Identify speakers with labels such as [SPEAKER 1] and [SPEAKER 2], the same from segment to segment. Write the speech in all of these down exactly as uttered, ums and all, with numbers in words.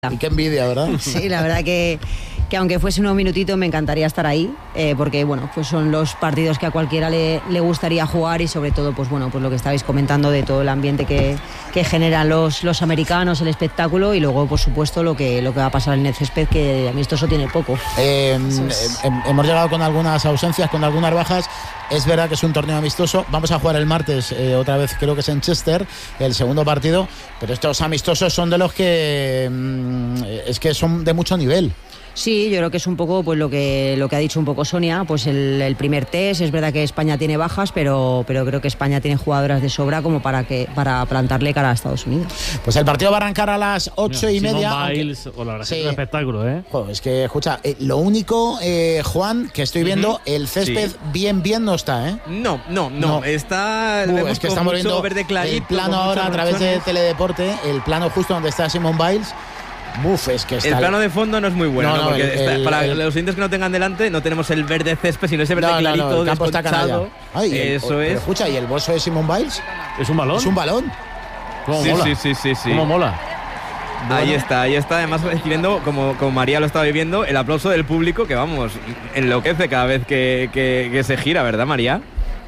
[SPEAKER 1] Y qué envidia, ¿verdad?
[SPEAKER 2] Sí, la verdad que, que aunque fuese unos minutitos me encantaría estar ahí, eh, porque bueno, pues son los partidos que a cualquiera le, le gustaría jugar y sobre todo, pues bueno, pues lo que estabais comentando de todo el ambiente que, que generan los, los americanos, el espectáculo y luego, por supuesto, lo que, lo que va a pasar en el césped, que amistoso tiene poco.
[SPEAKER 1] Eh,
[SPEAKER 2] es...
[SPEAKER 1] eh, hemos llegado con algunas ausencias, con algunas bajas. Es verdad que es un torneo amistoso. Vamos a jugar el martes, eh, otra vez creo que es en Chester, el segundo partido. Pero estos amistosos son de los que mmm, es que son de mucho nivel.
[SPEAKER 2] Sí, yo creo que es un poco pues lo que lo que ha dicho un poco Sonia, pues el, el primer test. Es verdad que España tiene bajas, pero, pero creo que España tiene jugadoras de sobra como para que para plantarle cara a Estados Unidos.
[SPEAKER 1] Pues el partido va a arrancar a las ocho y media.
[SPEAKER 3] Simone Biles, aunque... o la verdad sí. Es un espectáculo, ¿eh?
[SPEAKER 1] Joder, es que, escucha, eh, lo único, eh, Juan, que estoy viendo, uh-huh. el césped sí. bien, bien no está, ¿eh?
[SPEAKER 4] No, no, no, no. está...
[SPEAKER 1] Uh, es que estamos viendo
[SPEAKER 4] verde clarito,
[SPEAKER 1] el plano ahora a través de Teledeporte, el plano justo donde está Simone Biles. Buf, es que está
[SPEAKER 4] el plano de fondo no es muy bueno,
[SPEAKER 1] no,
[SPEAKER 4] ¿no?
[SPEAKER 1] No,
[SPEAKER 4] porque
[SPEAKER 1] el,
[SPEAKER 4] está,
[SPEAKER 1] el,
[SPEAKER 4] para
[SPEAKER 1] el,
[SPEAKER 4] los indios que no tengan delante no tenemos el verde césped, sino ese verde no, clarito,
[SPEAKER 1] no, no, el campo está canalla. Ay,
[SPEAKER 4] eso
[SPEAKER 1] el,
[SPEAKER 4] es.
[SPEAKER 1] Pero escucha, ¿y el bolso de Simone Biles?
[SPEAKER 3] ¿Es un balón?
[SPEAKER 1] Es un balón.
[SPEAKER 3] ¿Cómo
[SPEAKER 4] sí,
[SPEAKER 3] mola?
[SPEAKER 4] sí, sí, sí, sí.
[SPEAKER 3] ¿Cómo mola?
[SPEAKER 4] Bueno. Ahí está, ahí está, además recibiendo, como, como María lo estaba viviendo, el aplauso del público que, vamos, enloquece cada vez que, que, que se gira, ¿verdad, María?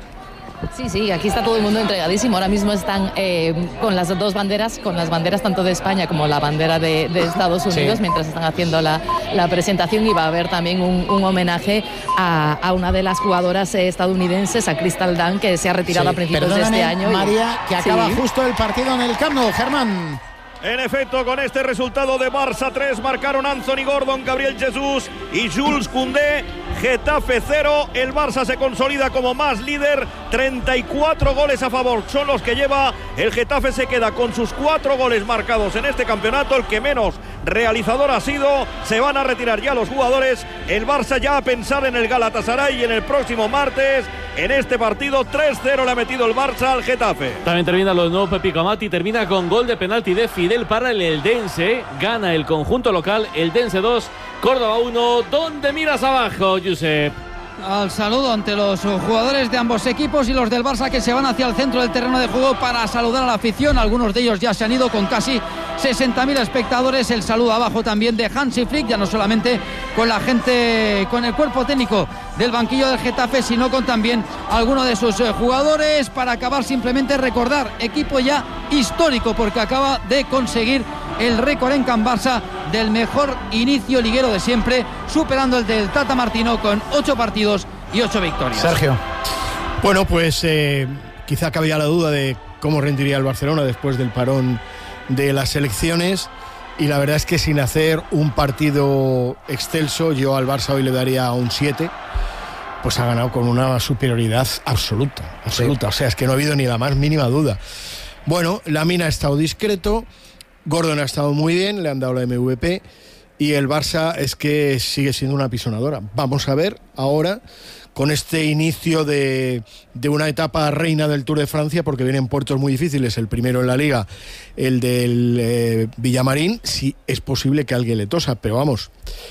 [SPEAKER 5] Sí, sí, aquí está todo el mundo entregadísimo. Ahora mismo están eh, con las dos banderas, con las banderas tanto de España como la bandera de, de Estados Unidos, sí. mientras están haciendo la, la presentación, y va a haber también un, un homenaje a, a una de las jugadoras estadounidenses, a Crystal Dunn, que se ha retirado sí. a principios
[SPEAKER 1] Perdóname,
[SPEAKER 5] de este año.
[SPEAKER 1] María, que acaba
[SPEAKER 5] sí.
[SPEAKER 1] justo el partido en el Camp Nou. Germán.
[SPEAKER 6] En efecto, con este resultado de Barça tres, marcaron Anthony Gordon, Gabriel Jesús y Jules Koundé. Getafe cero, el Barça se consolida como más líder, treinta y cuatro goles a favor son los que lleva. El Getafe se queda con sus cuatro goles marcados en este campeonato, el que menos realizador ha sido. Se van a retirar ya los jugadores, el Barça ya a pensar en el Galatasaray y en el próximo martes. En este partido tres cero le ha metido el Barça al Getafe.
[SPEAKER 3] También termina lo de nuevo Pepi Camati, termina con gol de penalti de Fidel para el Eldense. Gana el conjunto local, Eldense dos, Córdoba uno. ¿Dónde miras abajo, Josep?
[SPEAKER 7] Al saludo ante los jugadores de ambos equipos y los del Barça, que se van hacia el centro del terreno de juego para saludar a la afición. Algunos de ellos ya se han ido con casi sesenta mil espectadores. El saludo abajo también de Hansi Flick, ya no solamente con la gente, con el cuerpo técnico del banquillo del Getafe, sino con también algunos de sus jugadores. Para acabar, simplemente recordar, equipo ya histórico, porque acaba de conseguir el récord en Can Barça del mejor inicio liguero de siempre, superando el del Tata Martino con ocho partidos y ocho victorias.
[SPEAKER 1] Sergio.
[SPEAKER 8] Bueno, pues eh, quizá cabía la duda de cómo rendiría el Barcelona después del parón de las elecciones, y la verdad es que sin hacer un partido excelso, yo al Barça hoy le daría un siete. Pues ha ganado con una superioridad absoluta, absoluta. Sí. O sea, es que no ha habido ni la más mínima duda. Bueno, Lamine ha estado discreto, Gordon ha estado muy bien, le han dado la M V P, y el Barça es que sigue siendo una pisonadora. Vamos a ver ahora, con este inicio de, de una etapa reina del Tour de Francia, porque vienen puertos muy difíciles, el primero en la Liga, el del eh, Villamarín, si es posible que alguien le tosa, pero vamos...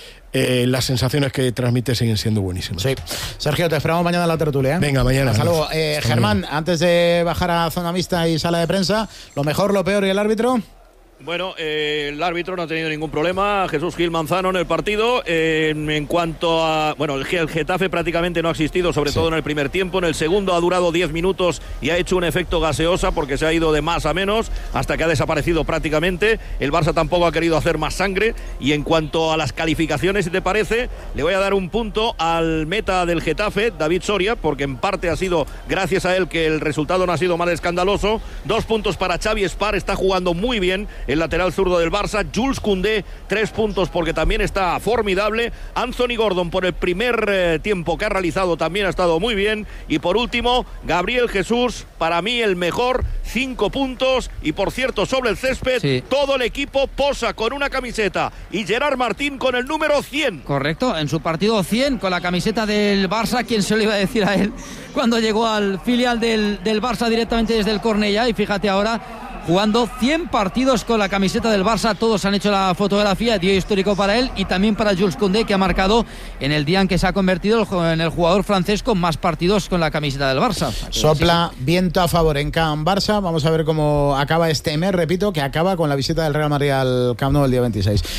[SPEAKER 8] Eh, las sensaciones que transmite siguen siendo buenísimas.
[SPEAKER 1] Sí. Sergio, te esperamos mañana en la tertulia, ¿eh?
[SPEAKER 8] Venga, mañana.
[SPEAKER 1] Hasta luego. Eh, Germán, antes de bajar a zona mixta y sala de prensa, ¿lo mejor, lo peor y el árbitro?
[SPEAKER 6] Bueno, eh, el árbitro no ha tenido ningún problema, Jesús Gil Manzano en el partido. Eh, en cuanto a... Bueno, el, el Getafe prácticamente no ha existido, sobre sí. todo en el primer tiempo. En el segundo ha durado diez minutos y ha hecho un efecto gaseosa, porque se ha ido de más a menos hasta que ha desaparecido prácticamente. El Barça tampoco ha querido hacer más sangre. Y en cuanto a las calificaciones, si te parece, le voy a dar un punto al meta del Getafe, David Soria, porque en parte ha sido gracias a él que el resultado no ha sido más escandaloso. Dos puntos para Xavi Spar, está jugando muy bien el lateral zurdo del Barça. Jules Koundé, tres puntos porque también está formidable. Anthony Gordon, por el primer eh, tiempo que ha realizado, también ha estado muy bien. Y por último, Gabriel Jesús, para mí el mejor, cinco puntos. Y por cierto, sobre el césped, sí. todo el equipo posa con una camiseta. Y Gerard Martín con el número cien.
[SPEAKER 7] Correcto, en su partido cien, con la camiseta del Barça. ¿Quién se lo iba a decir a él cuando llegó al filial del, del Barça directamente desde el Cornellà? Y fíjate ahora, jugando cien partidos con la camiseta del Barça. Todos han hecho la fotografía, día histórico para él y también para Jules Koundé, que ha marcado en el día en que se ha convertido en el jugador francés con más partidos con la camiseta del Barça.
[SPEAKER 1] Sopla viento a favor en Can Barça. Vamos a ver cómo acaba este mes, repito, que acaba con la visita del Real Madrid al Camp Nou el día veintiséis.